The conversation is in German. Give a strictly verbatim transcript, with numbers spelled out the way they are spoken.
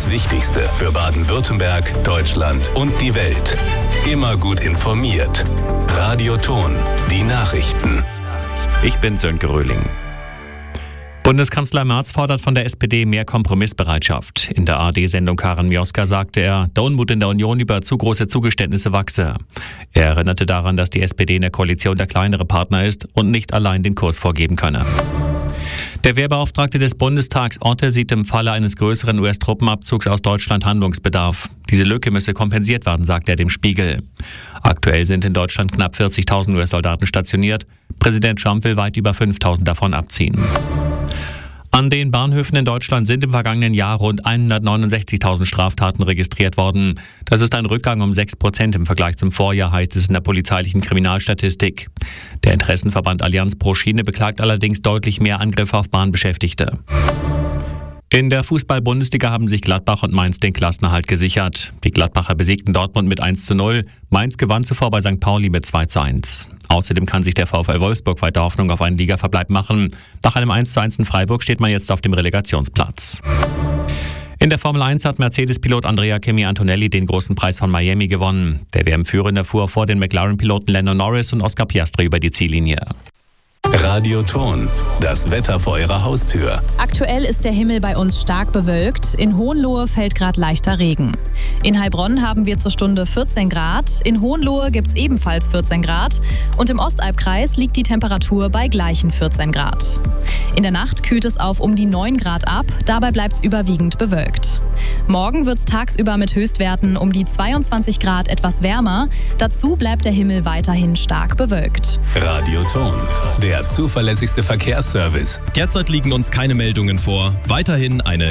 Das Wichtigste für Baden-Württemberg, Deutschland und die Welt. Immer gut informiert. Radio Ton, die Nachrichten. Ich bin Sönke Röhling. Bundeskanzler Merz fordert von der S P D mehr Kompromissbereitschaft. In der A R D-Sendung Karen Mioska sagte er, der Unmut in der Union über zu große Zugeständnisse wachse. Er erinnerte daran, dass die S P D in der Koalition der kleinere Partner ist und nicht allein den Kurs vorgeben könne. Der Wehrbeauftragte des Bundestags Otte sieht im Falle eines größeren U S-Truppenabzugs aus Deutschland Handlungsbedarf. Diese Lücke müsse kompensiert werden, sagt er dem Spiegel. Aktuell sind in Deutschland knapp vierzigtausend U S-Soldaten stationiert. Präsident Trump will weit über fünftausend davon abziehen. An den Bahnhöfen in Deutschland sind im vergangenen Jahr rund hundertneunundsechzigtausend Straftaten registriert worden. Das ist ein Rückgang um sechs Prozent im Vergleich zum Vorjahr, heißt es in der polizeilichen Kriminalstatistik. Der Interessenverband Allianz pro Schiene beklagt allerdings deutlich mehr Angriffe auf Bahnbeschäftigte. In der Fußball-Bundesliga haben sich Gladbach und Mainz den Klassenerhalt gesichert. Die Gladbacher besiegten Dortmund mit eins zu null. Mainz gewann zuvor bei Sankt Pauli mit zwei zu eins. Außerdem kann sich der VfL Wolfsburg weiter Hoffnung auf einen Ligaverbleib machen. Nach einem eins zu eins in Freiburg steht man jetzt auf dem Relegationsplatz. In der Formel eins hat Mercedes-Pilot Andrea Kimi Antonelli den großen Preis von Miami gewonnen. Der W M-Führende fuhr vor den McLaren-Piloten Lando Norris und Oscar Piastri über die Ziellinie. Radio Ton, das Wetter vor Ihrer Haustür. Aktuell ist der Himmel bei uns stark bewölkt. In Hohenlohe fällt gerade leichter Regen. In Heilbronn haben wir zur Stunde vierzehn Grad. In Hohenlohe gibt es ebenfalls vierzehn Grad. Und im Ostalbkreis liegt die Temperatur bei gleichen vierzehn Grad. In der Nacht kühlt es auf um die neun Grad ab. Dabei bleibt es überwiegend bewölkt. Morgen wird es tagsüber mit Höchstwerten um die zweiundzwanzig Grad etwas wärmer. Dazu bleibt der Himmel weiterhin stark bewölkt. Radio Ton, der zuverlässigste Verkehrsservice. Derzeit liegen uns keine Meldungen vor. Weiterhin eine